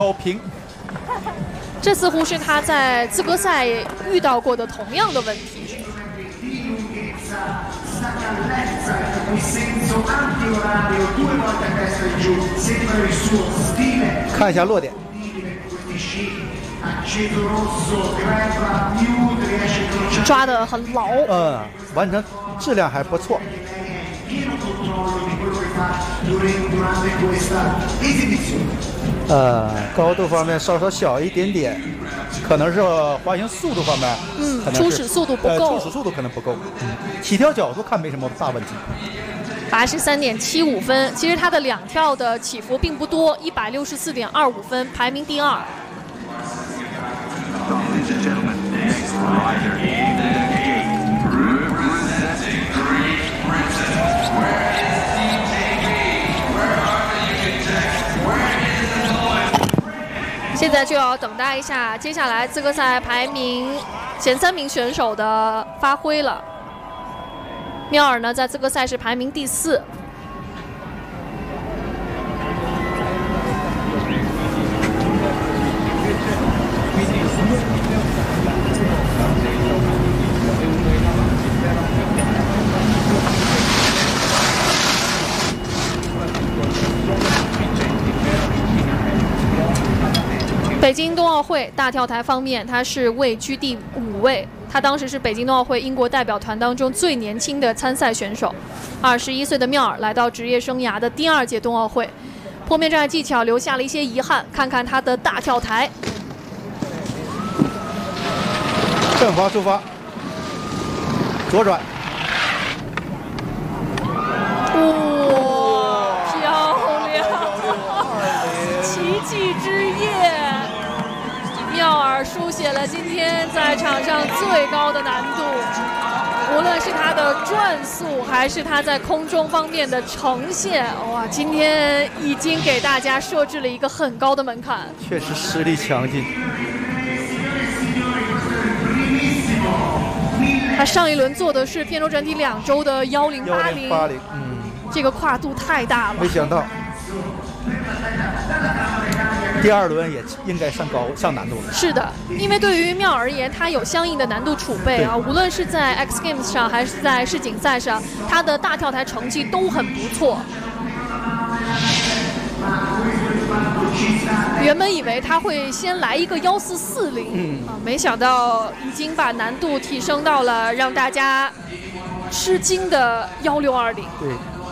高平。 这似乎是他在资格赛遇到过的同样的问题。 看一下落点。 抓得很牢。 完成质量还不错。高度方面稍稍小一点点，可能是滑行速度方面， 初始速度不够， 初始速度可能不够。起跳角度看没什么大问题。 83.75分，其实他的2跳的起伏并不多，164.25分，排名第2。现在就要等待一下接下来资格赛排名前3名选手的发挥了。妙尔呢，在资格赛是排名第4。北京冬奥会大跳台方面，他是位居第5位。他当时是北京冬奥会英国代表团当中最年轻的参赛选手。21岁的妙尔来到职业生涯的第2届冬奥会，坡面站技巧留下了一些遗憾。看看他的大跳台， 正滑出发，左转。 哇，漂亮！奇迹之夜。妙尔书写了今天在场上最高的难度，无论是他的转速还是他在空中方面的呈现，哇，今天已经给大家设置了一个很高的门槛。 确实实力强劲。 他上一轮做的是片轴转体2周的1080，这个跨度太大了。 没想到。第2轮也应该上难度了。 是的，因为对于妙尔而言，他有相应的难度储备啊，无论是在 X Games 上还是在世锦赛上，他的大跳台成绩都很不错。原本以为他会先来一个1440，没想到已经把难度提升到了让大家吃惊的1620。 对。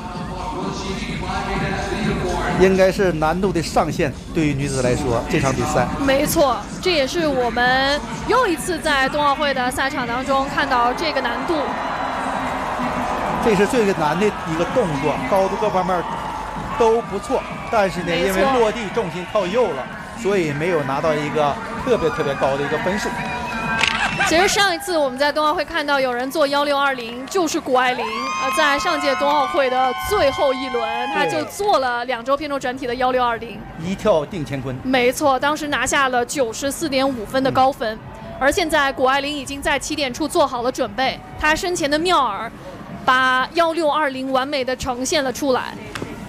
应该是难度的上限，对于女子来说，这场比赛。 没错，这也是我们又一次在冬奥会的赛场当中看到这个难度。 这是最难的一个动作，高度各方面都不错，但是呢，因为落地重心靠右了，所以没有拿到一个特别高的一个分数。 其实上一次我们在冬奥会看到有人做1620，就是谷爱凌，在上届冬奥会的最后一轮，他就做了2周片轴转体的1620， 一跳定乾坤。 没错，当时拿下了94.5分的高分。而现在谷爱凌已经在起点处做好了准备，她身前的妙尔把1620完美的呈现了出来。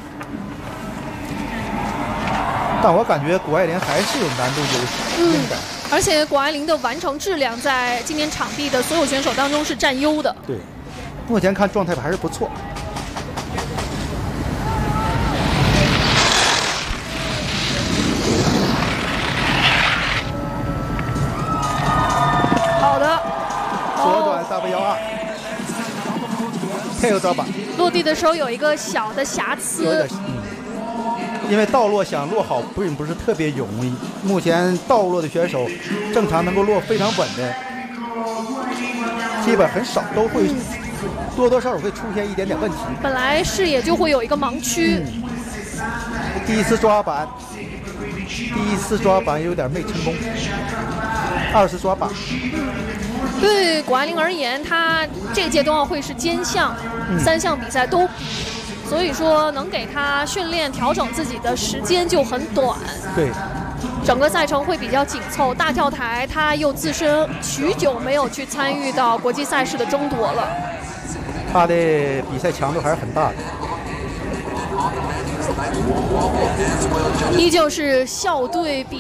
但我感觉谷爱凌还是有难度优势，应该。 而且谷爱凌的完成质量在今年场地的所有选手当中是占优的。 对，目前看状态还是不错。 好的， 左转W12，配合抓板。 落地的时候有一个小的瑕疵。 因为倒落想落好并不是特别容易，目前倒落的选手正常能够落非常稳的，基本很少，都会多多少少会出现一点点问题。 本来视野就会有一个盲区。 第一次抓板有点没成功，2次抓板。 对谷爱凌而言，她这届冬奥会是兼项，3项比赛都比。所以说，能给他训练调整自己的时间就很短。 对， 整个赛程会比较紧凑。大跳台他又自身许久没有去参与到国际赛事的争夺了， 他的比赛强度还是很大的。 依旧是校队比